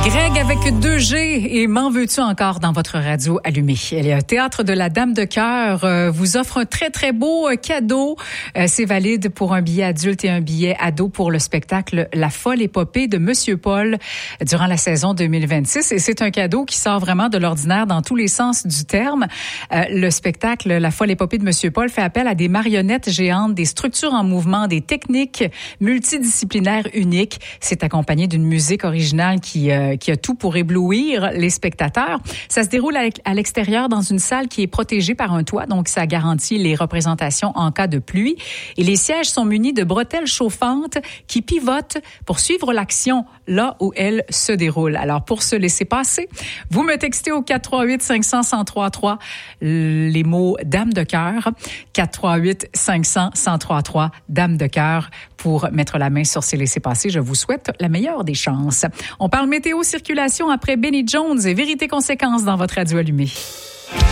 Greg avec 2G et m'en veux-tu encore dans votre radio allumée. Le Théâtre de la Dame de Cœur vous offre un très, très beau cadeau. C'est valide pour un billet adulte et un billet ado pour le spectacle La folle épopée de Monsieur Paul durant la saison 2026. Et c'est un cadeau qui sort vraiment de l'ordinaire dans tous les sens du terme. Le spectacle La folle épopée de Monsieur Paul fait appel à des marionnettes géantes, des structures en mouvement, des techniques multidisciplinaires uniques. C'est accompagné d'une musique originale qui a tout pour éblouir les spectateurs. Ça se déroule à l'extérieur dans une salle qui est protégée par un toit, donc ça garantit les représentations en cas de pluie. Et les sièges sont munis de bretelles chauffantes qui pivotent pour suivre l'action là où elle se déroule. Alors, pour se laisser passer, vous me textez au 438-500-1033 les mots « Dame de cœur », 438-500-1033 Dame de cœur pour mettre la main sur ces laissez-passer. Je vous souhaite la meilleure des chances. On parle météo circulation après Benny Jones et vérité conséquence dans votre radio allumée.